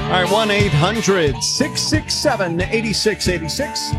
All right, 1-800-667-8686.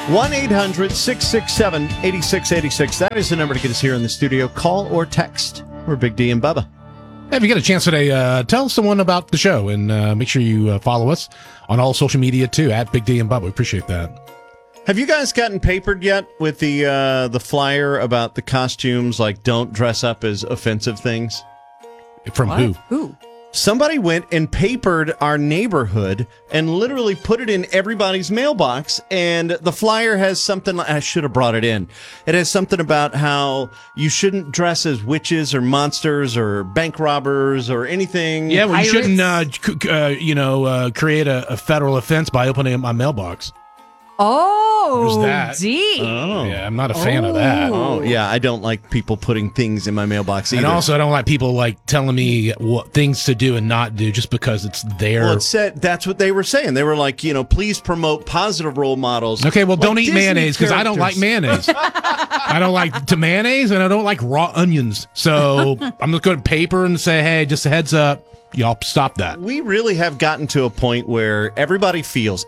1-800-667-8686. That is the number to get us here in the studio. Call or text. We're Big D and Bubba. Hey, if you get a chance today, tell someone about the show and make sure you follow us on all social media too, at Big D and Bubba. We appreciate that. Have you guys gotten papered yet with the flyer about the costumes, like don't dress up as offensive things? From What? who? Who? Somebody went and papered our neighborhood and literally put it in everybody's mailbox. And the flyer has something, I should have brought it in. It has something about how you shouldn't dress as witches or monsters or bank robbers or anything. Yeah, well, you Pirates? shouldn't, create a federal offense by opening up my mailbox. Oh, There's that. D. Oh. Yeah, I'm not a fan of that. Oh, yeah. I don't like people putting things in my mailbox either. And also, I don't like people telling me what things to do and not do just because it's there. Well, it said that's what they were saying. They were like, please promote positive role models. Okay, well, like don't eat Disney mayonnaise because I don't like characters. mayonnaise. I don't like mayonnaise and I don't like raw onions. So I'm just going to paper and say, hey, just a heads up, y'all stop that. We really have gotten to a point where everybody feels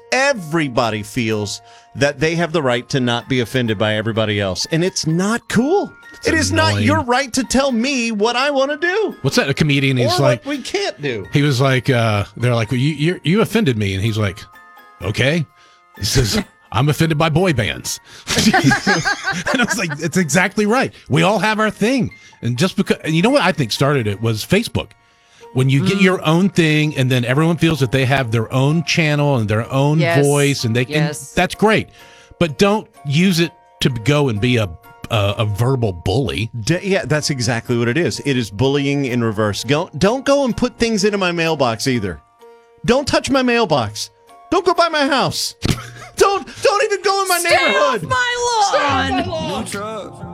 that they have the right to not be offended by everybody else. And it's not cool. It is not annoying. your right to tell me what I want to do. What's that? A comedian? He's Or like, what we can't do. he was like, they're like, well, you offended me. And he's like, okay. He says, I'm offended by boy bands. And I was like, it's exactly right. We all have our thing. And just because, and you know what I think started it was Facebook. When you get your own thing and then everyone feels that they have their own channel and their own Yes. voice and and that's great. But don't use it to go and be a verbal bully. Yeah, that's exactly what it is. It is bullying in reverse. Don't go and put things into my mailbox either. Don't touch my mailbox. Don't go by my house. Don't even go in my Stay off neighborhood. my lawn. Stay off my lawn. New truck.